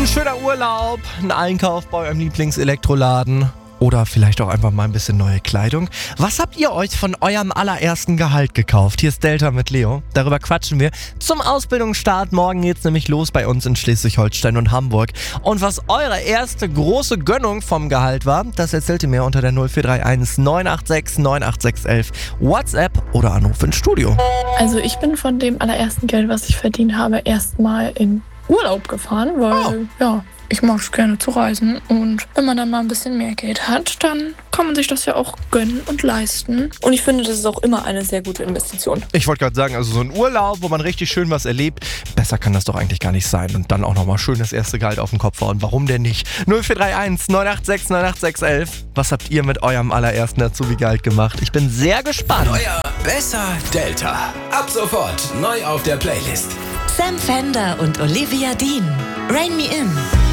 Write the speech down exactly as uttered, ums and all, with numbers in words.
Ein schöner Urlaub, ein Einkauf bei eurem Lieblingselektroladen oder vielleicht auch einfach mal ein bisschen neue Kleidung. Was habt ihr euch von eurem allerersten Gehalt gekauft? Hier ist Delta mit Leo. Darüber quatschen wir zum Ausbildungsstart. Morgen geht's nämlich los bei uns in Schleswig-Holstein und Hamburg. Und was eure erste große Gönnung vom Gehalt war, das erzählt ihr mir unter der null vier drei eins neun acht sechs neun acht sechs eins eins, WhatsApp oder Anruf ins Studio. Also ich bin von dem allerersten Geld, was ich verdient habe, erstmal in Urlaub gefahren, weil Oh. ja, ich mag es gerne zu reisen und wenn man dann mal ein bisschen mehr Geld hat, dann kann man sich das ja auch gönnen und leisten. Und ich finde, das ist auch immer eine sehr gute Investition. Ich wollte gerade sagen, also so ein Urlaub, wo man richtig schön was erlebt, besser kann das doch eigentlich gar nicht sein. Und dann auch nochmal schön das erste Gehalt auf den Kopf hauen. Warum denn nicht? null vier drei eins neun acht sechs neun acht sechs eins eins. Was habt ihr mit eurem allerersten Azubi-Gehalt gemacht? Ich bin sehr gespannt. Euer Besser Delta. Ab sofort neu auf der Playlist. Sam Fender und Olivia Dean. Rain Me In.